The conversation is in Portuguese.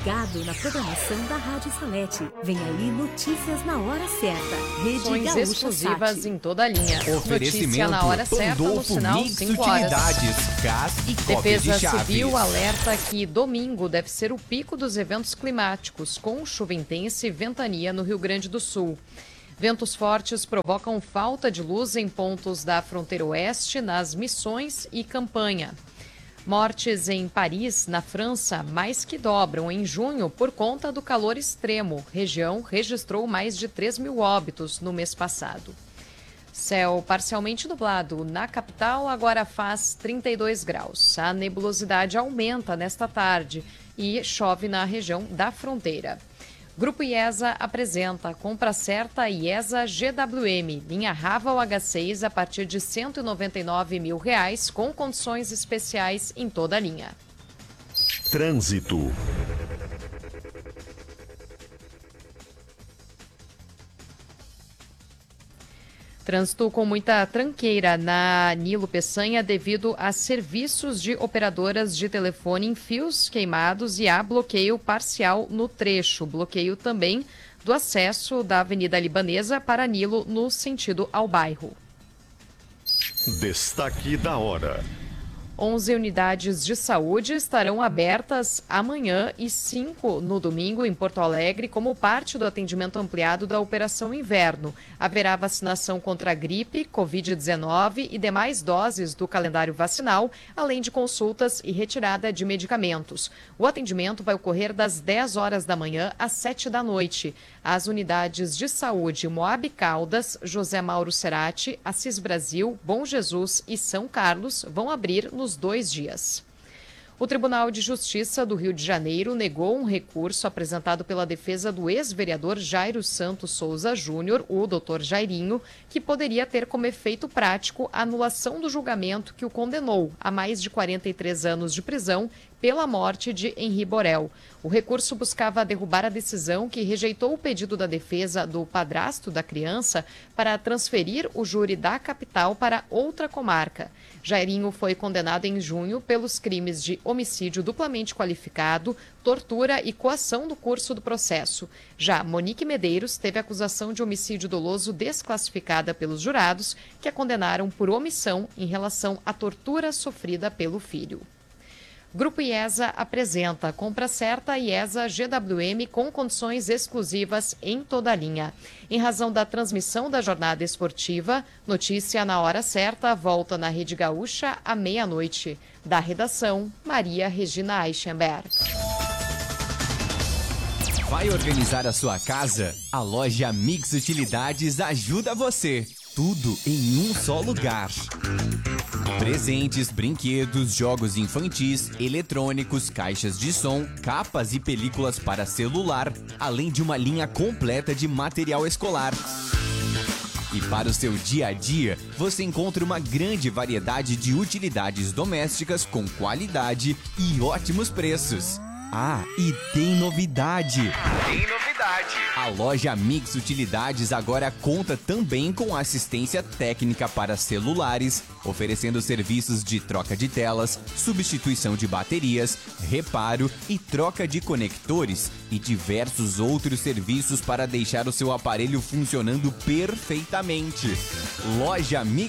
ligado na programação da Rádio Salete. Vem aí notícias na hora certa. Rede Gaúcha exclusivas Sat. em toda a linha. Oferecimento Notícia na hora certa, no sinal Mix 5 horas. Utilidades, gás e cópia Defesa de chaves. Civil alerta que domingo deve ser o pico dos eventos climáticos, com chuva intensa e ventania no Rio Grande do Sul. Ventos fortes provocam falta de luz em pontos da fronteira oeste, nas Missões e Campanha. Mortes em Paris, na França, mais que dobram em junho por conta do calor extremo. Região registrou mais de 3 mil óbitos no mês passado. Céu parcialmente nublado. Na capital, agora faz 32 graus. A nebulosidade aumenta nesta tarde e chove na região da fronteira. Grupo IESA apresenta compra certa IESA GWM, linha Raval H6 a partir de R$ 199 mil, com condições especiais em toda a linha. Trânsito. Trânsito com muita tranqueira na Nilo Peçanha devido a serviços de operadoras de telefone em fios queimados e há bloqueio parcial no trecho. Bloqueio também do acesso da Avenida Libanesa para Nilo no sentido ao bairro. Destaque da hora. 11 unidades de saúde estarão abertas amanhã e 5 no domingo em Porto Alegre como parte do atendimento ampliado da Operação Inverno. Haverá vacinação contra a gripe, Covid-19 e demais doses do calendário vacinal, além de consultas e retirada de medicamentos. O atendimento vai ocorrer das 10 horas da manhã às 7 da noite. As unidades de saúde Moab Caldas, José Mauro Cerati, Assis Brasil, Bom Jesus e São Carlos vão abrir nos 2 dias. O Tribunal de Justiça do Rio de Janeiro negou um recurso apresentado pela defesa do ex-vereador Jairo Santos Souza Júnior, o Dr. Jairinho, que poderia ter como efeito prático a anulação do julgamento que o condenou a mais de 43 anos de prisão pela morte de Henri Borel. O recurso buscava derrubar a decisão que rejeitou o pedido da defesa do padrasto da criança para transferir o júri da capital para outra comarca. Jairinho foi condenado em junho pelos crimes de homicídio duplamente qualificado, tortura e coação do curso do processo. Já Monique Medeiros teve acusação de homicídio doloso desclassificada pelos jurados, que a condenaram por omissão em relação à tortura sofrida pelo filho. Grupo IESA apresenta compra certa IESA GWM com condições exclusivas em toda a linha. Em razão da transmissão da jornada esportiva, notícia na hora certa volta na Rede Gaúcha à meia-noite. Da redação, Maria Regina Eichenberg. Vai organizar a sua casa? A loja Mix Utilidades ajuda você. Tudo em um só lugar. Presentes, brinquedos, jogos infantis, eletrônicos, caixas de som, capas e películas para celular, além de uma linha completa de material escolar. E para o seu dia a dia, você encontra uma grande variedade de utilidades domésticas com qualidade e ótimos preços. Ah, e tem novidade! A loja Mix Utilidades agora conta também com assistência técnica para celulares, oferecendo serviços de troca de telas, substituição de baterias, reparo e troca de conectores e diversos outros serviços para deixar o seu aparelho funcionando perfeitamente. Loja Mix